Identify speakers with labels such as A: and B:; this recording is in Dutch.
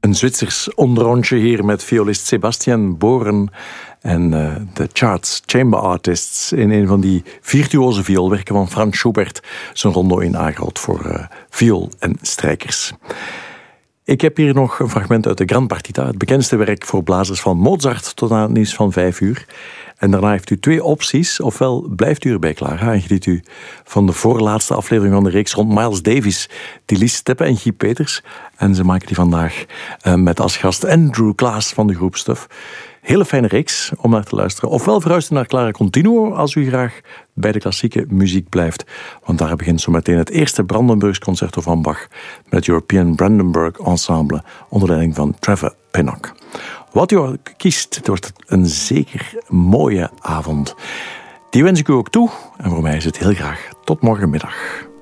A: Een Zwitsers onderrondje hier met violist Sebastian Boren en de Charts Chamber Artists in een van die virtuoze vioolwerken van Franz Schubert, zijn rondo in A-groot voor viool en strijkers. Ik heb hier nog een fragment uit de Gran Partita, het bekendste werk voor blazers van Mozart, tot aan het nieuws van 5 uur. En daarna heeft u 2 opties. Ofwel blijft u erbij klaar en geniet u van de voorlaatste aflevering van de reeks rond Miles Davis, die Lies Steppe en Guy Peters. En ze maken die vandaag met als gast Andrew Klaas van de groep Stuff. Hele fijne reeks om naar te luisteren. Ofwel verhuist u naar Clara Continuo als u graag bij de klassieke muziek blijft. Want daar begint zo meteen het eerste Brandenburgs concerto van Bach met het European Brandenburg Ensemble onder leiding van Trevor Pinnock. Wat u ook kiest, het wordt een zeker mooie avond. Die wens ik u ook toe. En voor mij is het heel graag tot morgenmiddag.